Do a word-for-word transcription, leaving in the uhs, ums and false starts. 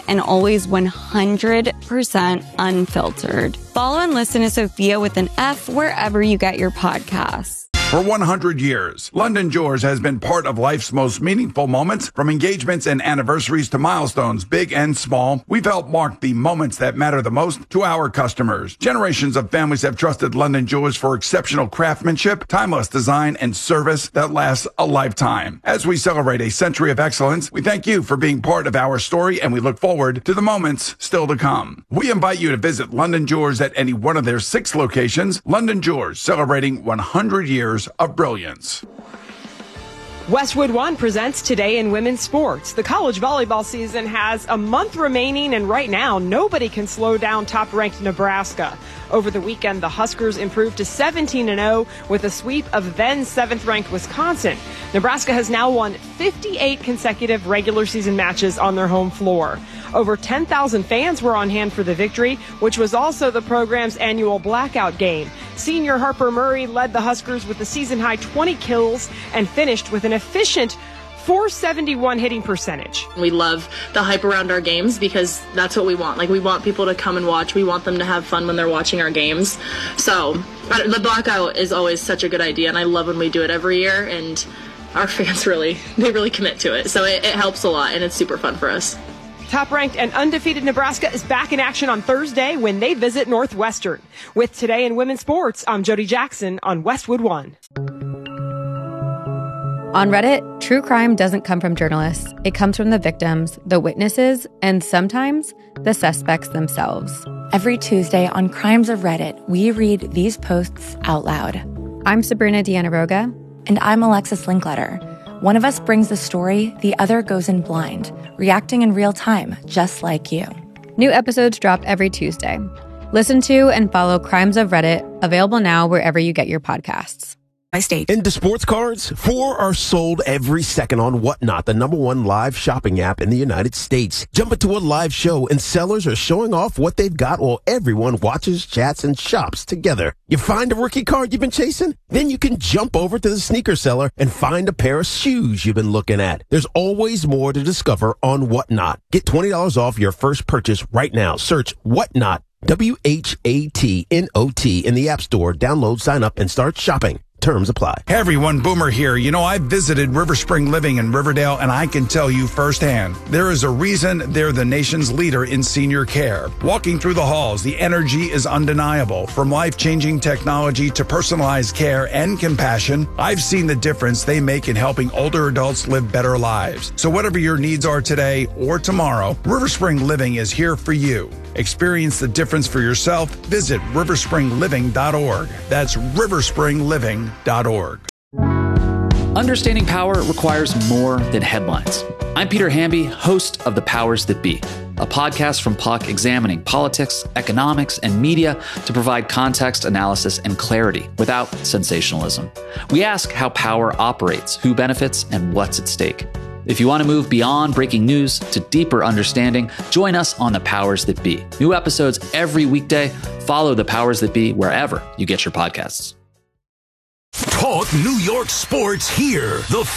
and always one hundred percent unfiltered. Follow and listen to Sophia with an F wherever you get your podcasts. For one hundred years, London Jewelers has been part of life's most meaningful moments, from engagements and anniversaries to milestones, big and small. We've helped mark the moments that matter the most to our customers. Generations of families have trusted London Jewelers for exceptional craftsmanship, timeless design, and service that lasts a lifetime. As we celebrate a century of excellence, we thank you for being part of our story, and we look forward to the moments still to come. We invite you to visit London Jewelers at any one of their six locations. London Jewelers, celebrating one hundred years of brilliance. Westwood One presents Today in Women's Sports. The college volleyball season has a month remaining, and right now, nobody can slow down top-ranked Nebraska. Over the weekend, the Huskers improved to seventeen and oh with a sweep of then seventh-ranked Wisconsin. Nebraska has now won fifty-eight consecutive regular season matches on their home floor. Over ten thousand fans were on hand for the victory, which was also the program's annual blackout game. Senior Harper Murray led the Huskers with a season-high twenty kills and finished with an efficient four seventy-one hitting percentage. We love the hype around our games because that's what we want. Like, we want people to come and watch. We want them to have fun when they're watching our games. So the blackout is always such a good idea, and I love when we do it every year, and our fans really, they really commit to it. So it, it helps a lot, and it's super fun for us. Top-ranked and undefeated Nebraska is back in action on Thursday when they visit Northwestern. With Today in Women's Sports, I'm Jody Jackson on Westwood One. On Reddit, true crime doesn't come from journalists. It comes from the victims, the witnesses, and sometimes the suspects themselves. Every Tuesday on Crimes of Reddit, we read these posts out loud. I'm Sabrina Dianaroga. And I'm Alexis Linkletter. One of us brings the story, the other goes in blind, reacting in real time, just like you. New episodes drop every Tuesday. Listen to and follow Crimes of Reddit, available now wherever you get your podcasts. By state. Into sports cards, four are sold every second on Whatnot, the number one live shopping app in the United States. Jump into a live show and sellers are showing off what they've got while everyone watches, chats, and shops together. You find a rookie card you've been chasing? Then you can jump over to the sneaker seller and find a pair of shoes you've been looking at. There's always more to discover on Whatnot. Get twenty dollars off your first purchase right now. Search Whatnot, W H A T N O T in the App Store. Download, sign up, and start shopping. Terms apply. Hey everyone, Boomer here. You know, I've visited River Spring Living in Riverdale, and I can tell you firsthand, there is a reason they're the nation's leader in senior care. Walking through the halls, the energy is undeniable. From life-changing technology to personalized care and compassion, I've seen the difference they make in helping older adults live better lives. So whatever your needs are today or tomorrow, River Spring Living is here for you. Experience the difference for yourself. Visit river spring living dot org. That's river spring living dot org. Understanding power requires more than headlines. I'm Peter Hamby, host of The Powers That Be, a podcast from Puck examining politics, economics, and media to provide context, analysis, and clarity without sensationalism. We ask how power operates, who benefits, and what's at stake. If you want to move beyond breaking news to deeper understanding, join us on The Powers That Be. New episodes every weekday. Follow The Powers That Be wherever you get your podcasts. Talk New York sports here. The